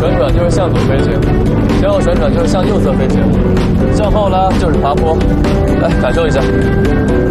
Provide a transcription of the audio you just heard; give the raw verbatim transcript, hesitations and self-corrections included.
旋转就是向左飞行，前后旋转就是向右侧飞行，向后拉就是爬坡。来，感受一下。